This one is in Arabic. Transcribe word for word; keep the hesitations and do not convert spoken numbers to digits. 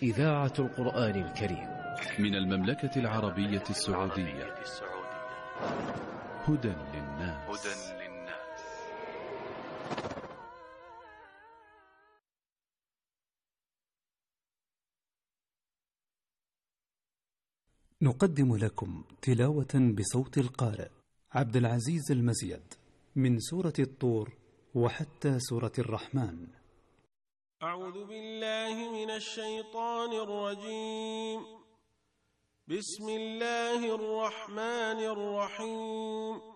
إذاعة القرآن الكريم من المملكة العربية السعودية. هدى للناس. نقدم لكم تلاوة بصوت القارئ عبد العزيز المزيد من سورة الطور وحتى سورة الرحمن. أعوذ بالله من الشيطان الرجيم. بسم الله الرحمن الرحيم.